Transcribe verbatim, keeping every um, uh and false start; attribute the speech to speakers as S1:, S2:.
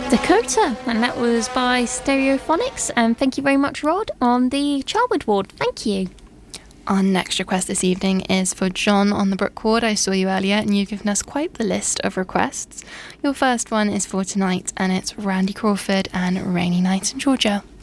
S1: Dakota, and that was by Stereophonics. And thank you very much, Rod, on the Charwood Ward. Thank you.
S2: Our next request this evening is for John on the Brook Ward. I saw you earlier and you've given us quite the list of requests. Your first one is for tonight and it's Randy Crawford and Rainy Night in Georgia.